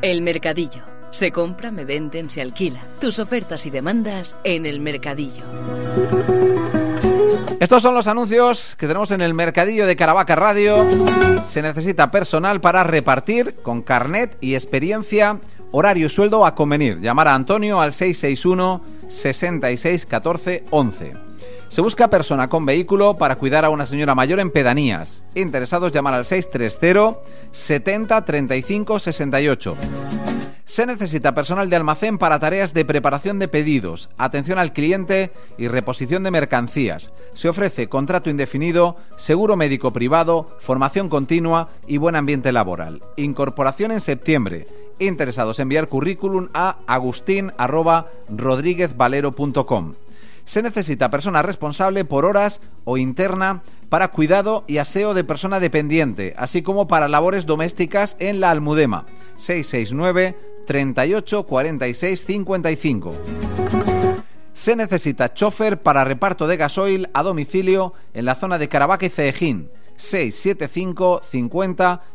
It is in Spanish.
El Mercadillo. Se compra, me venden, se alquila. Tus ofertas y demandas en El Mercadillo. Estos son los anuncios que tenemos en El Mercadillo de Caravaca Radio. Se necesita personal para repartir con carnet y experiencia, horario y sueldo a convenir. Llamar a Antonio al 661 66 14 11. Se busca persona con vehículo para cuidar a una señora mayor en pedanías. Interesados, llamar al 630 70 35 68. Se necesita personal de almacén para tareas de preparación de pedidos, atención al cliente y reposición de mercancías. Se ofrece contrato indefinido, seguro médico privado, formación continua y buen ambiente laboral. Incorporación en septiembre. Interesados, enviar currículum a agustin@rodriguezvalero.com. Se necesita persona responsable por horas o interna para cuidado y aseo de persona dependiente, así como para labores domésticas en la Almudema. 669 38 46 55. Se necesita chofer para reparto de gasoil a domicilio en la zona de Caravaca y Ceejín. 675 50